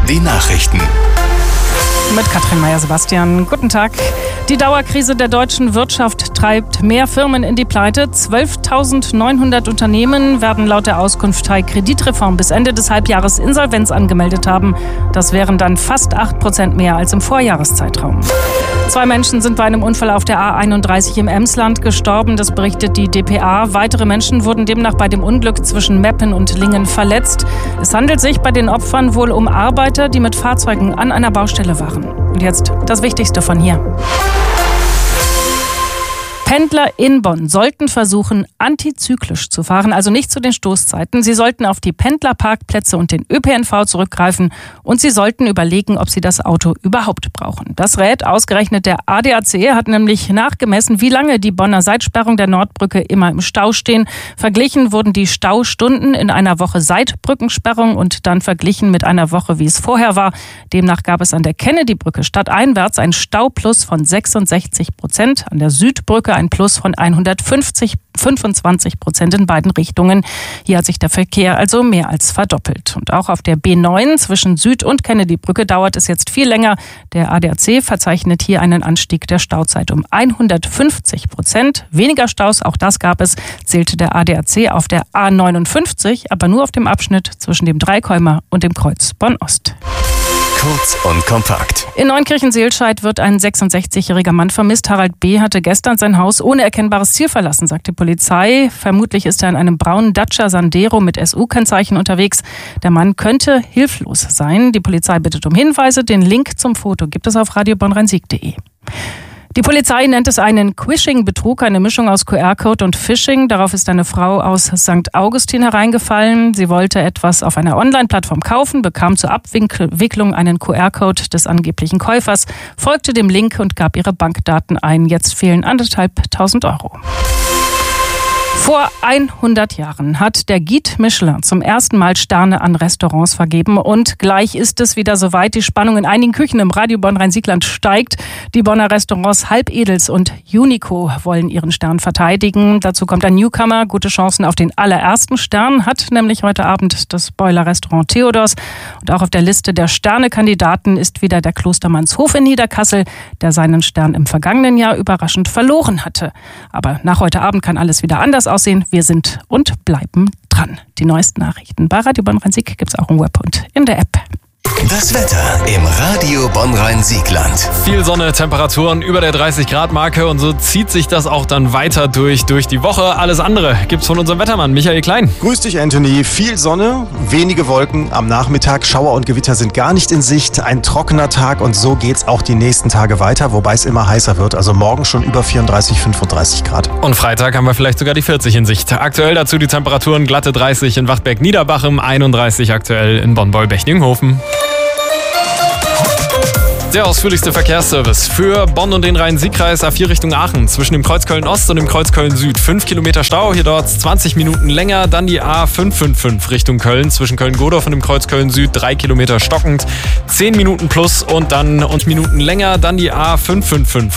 Die Nachrichten. Mit Katrin Meyer-Sebastian. Guten Tag. Die Dauerkrise der deutschen Wirtschaft treibt mehr Firmen in die Pleite. 12.900 Unternehmen werden laut der Auskunft Teil Kreditreform bis Ende des Halbjahres Insolvenz angemeldet haben. Das wären dann fast 8% mehr als im Vorjahreszeitraum. 2 Menschen sind bei einem Unfall auf der A31 im Emsland gestorben, das berichtet die dpa. Weitere Menschen wurden demnach bei dem Unglück zwischen Meppen und Lingen verletzt. Es handelt sich bei den Opfern wohl um Arbeiter, die mit Fahrzeugen an einer Baustelle waren. Und jetzt das Wichtigste von hier. Pendler in Bonn sollten versuchen, antizyklisch zu fahren, also nicht zu den Stoßzeiten. Sie sollten auf die Pendlerparkplätze und den ÖPNV zurückgreifen und sie sollten überlegen, ob sie das Auto überhaupt brauchen. Das rät ausgerechnet der ADAC, hat nämlich nachgemessen, wie lange die Bonner seit Sperrung der Nordbrücke immer im Stau stehen. Verglichen wurden die Staustunden in einer Woche seit Brückensperrung und dann verglichen mit einer Woche, wie es vorher war. Demnach gab es an der Kennedy-Brücke stadteinwärts ein Stauplus von 66%, an der Südbrücke ein Plus von 125% in beiden Richtungen. Hier hat sich der Verkehr also mehr als verdoppelt. Und auch auf der B9 zwischen Süd- und Kennedy-Brücke dauert es jetzt viel länger. Der ADAC verzeichnet hier einen Anstieg der Stauzeit um 150%. Weniger Staus, auch das gab es, zählte der ADAC auf der A59, aber nur auf dem Abschnitt zwischen dem Dreikäumer und dem Kreuz Bonn-Ost. Kurz und kompakt. In Neunkirchen-Seelscheid wird ein 66-jähriger Mann vermisst. Harald B. hatte gestern sein Haus ohne erkennbares Ziel verlassen, sagt die Polizei. Vermutlich ist er in einem braunen Dacia Sandero mit SU-Kennzeichen unterwegs. Der Mann könnte hilflos sein. Die Polizei bittet um Hinweise. Den Link zum Foto gibt es auf radiobonnrhein-sieg.de. Die Polizei nennt es einen Quishing-Betrug, eine Mischung aus QR-Code und Phishing. Darauf ist eine Frau aus St. Augustin hereingefallen. Sie wollte etwas auf einer Online-Plattform kaufen, bekam zur Abwicklung einen QR-Code des angeblichen Käufers, folgte dem Link und gab ihre Bankdaten ein. Jetzt fehlen 1.500 Euro. Vor 100 Jahren hat der Guide Michelin zum ersten Mal Sterne an Restaurants vergeben und gleich ist es wieder soweit. Die Spannung in einigen Küchen im Radio Bonn-Rhein-Sieg-Land steigt. Die Bonner Restaurants Halbedels und Unico wollen ihren Stern verteidigen. Dazu kommt ein Newcomer. Gute Chancen auf den allerersten Stern hat nämlich heute Abend das Boiler-Restaurant Theodors. Und auch auf der Liste der Sternekandidaten ist wieder der Klostermannshof in Niederkassel, der seinen Stern im vergangenen Jahr überraschend verloren hatte. Aber nach heute Abend kann alles wieder anders aussehen. Wir sind und bleiben dran. Die neuesten Nachrichten bei Radio Bonn-Rhein-Sieg gibt es auch im Web und in der App. Das Wetter im Radio Bonn-Rhein-Sieg-Land. Viel Sonne, Temperaturen über der 30-Grad-Marke und so zieht sich das auch dann weiter durch die Woche. Alles andere gibt's von unserem Wettermann Michael Klein. Grüß dich, Anthony. Viel Sonne, wenige Wolken am Nachmittag. Schauer und Gewitter sind gar nicht in Sicht. Ein trockener Tag und so geht's auch die nächsten Tage weiter, wobei es immer heißer wird. Also morgen schon über 34, 35 Grad. Und Freitag haben wir vielleicht sogar die 40 in Sicht. Aktuell dazu die Temperaturen glatte 30 in Wachtberg-Niederbachem, 31 aktuell in Bonn-Beulbech-Ninghofen. Der ausführlichste Verkehrsservice für Bonn und den Rhein-Sieg-Kreis A4 Richtung Aachen. Zwischen dem Kreuz Köln-Ost und dem Kreuz Köln-Süd 5 Kilometer Stau, hier dort 20 Minuten länger. Dann die A555 Richtung Köln, zwischen Köln-Godorf und dem Kreuz Köln-Süd 3 Kilometer stockend, 10 Minuten plus und dann Minuten länger. Dann die A555